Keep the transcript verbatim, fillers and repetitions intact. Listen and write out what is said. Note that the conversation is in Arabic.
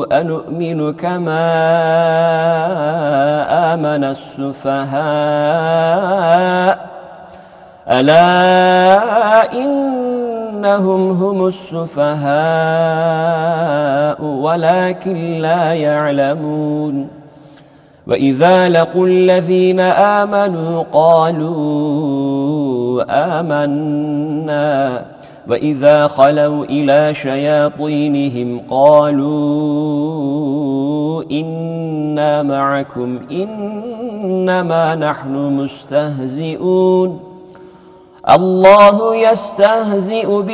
أنؤمن كما آمن السفهاء ألا إنهم هم السفهاء ولكن لا يعلمون وإذا لقوا الذين آمنوا قالوا آمنا وإذا خلوا إلى شياطينهم قالوا إنا معكم إنما نحن مستهزئون الله يستهزئ